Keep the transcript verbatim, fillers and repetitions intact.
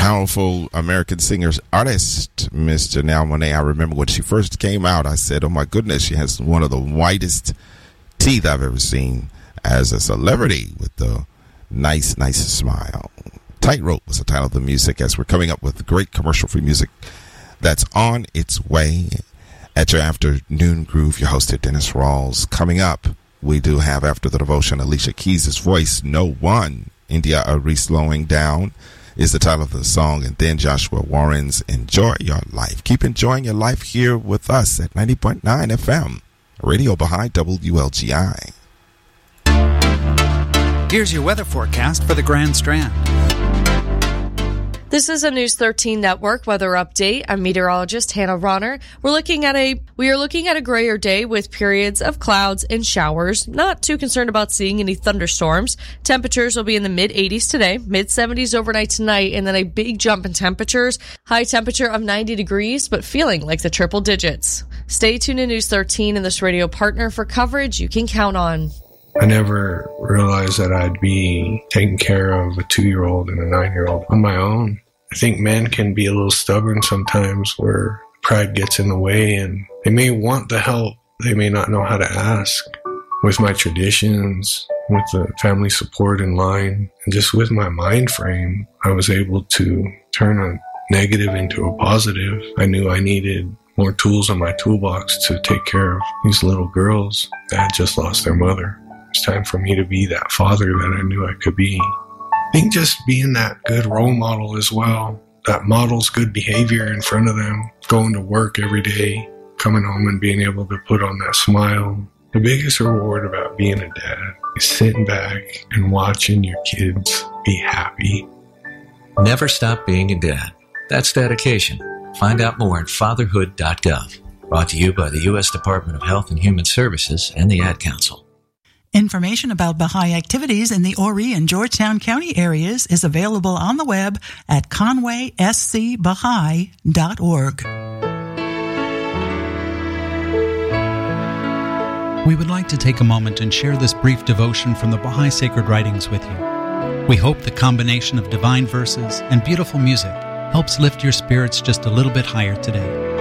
powerful American singer, artist, Miss Janelle Monáe. I remember when she first came out, I said, oh my goodness, she has one of the whitest teeth I've ever seen as a celebrity with the nice, nice smile. Tightrope was the title of the music as we're coming up with great commercial-free music that's on its way at your afternoon groove. Your host, Dennis Rawls. Coming up, we do have After the Devotion, Alicia Keys' voice, No One. India Arie Slowing Down is the title of the song, and then Joshua Warren's Enjoy Your Life. Keep enjoying your life here with us at ninety point nine F M, Radio Baha'i W L G I. Here's your weather forecast for the Grand Strand. This is a News thirteen Network weather update. I'm meteorologist Hannah Ronner. We're looking at a we are looking at a grayer day with periods of clouds and showers. Not too concerned about seeing any thunderstorms. Temperatures will be in the mid eighties today, mid seventies overnight tonight, and then a big jump in temperatures. High temperature of ninety degrees, but feeling like the triple digits. Stay tuned to News thirteen and this radio partner for coverage you can count on. I never realized that I'd be taking care of a two-year-old and a nine-year-old on my own. I think men can be a little stubborn sometimes where pride gets in the way and they may want the help. They may not know how to ask. With my traditions, with the family support in line, and just with my mind frame, I was able to turn a negative into a positive. I knew I needed more tools in my toolbox to take care of these little girls that had just lost their mother. It's time for me to be that father that I knew I could be. I think just being that good role model as well, that models good behavior in front of them, going to work every day, coming home and being able to put on that smile. The biggest reward about being a dad is sitting back and watching your kids be happy. Never stop being a dad. That's dedication. Find out more at fatherhood dot gov. Brought to you by the U S Department of Health and Human Services and the Ad Council. Information about Baha'i activities in the Horry and Georgetown County areas is available on the web at conway s c baha'i dot org. We would like to take a moment and share this brief devotion from the Baha'i Sacred Writings with you. We hope the combination of divine verses and beautiful music helps lift your spirits just a little bit higher today.